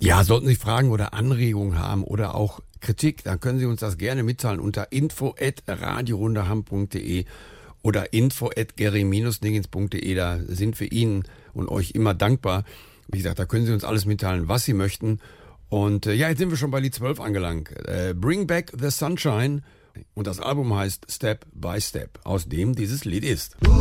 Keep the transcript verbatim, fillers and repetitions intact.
Ja, sollten Sie Fragen oder Anregungen haben oder auch Kritik, dann können Sie uns das gerne mitteilen unter info at radiorunderham punkt de oder info at gary-dingens punkt de. Da sind wir Ihnen und euch immer dankbar. Wie gesagt, da können Sie uns alles mitteilen, was Sie möchten. Und äh, ja, jetzt sind wir schon bei Lied zwölf angelangt. Äh, Bring Back the Sunshine. Und das Album heißt Step by Step, aus dem dieses Lied ist.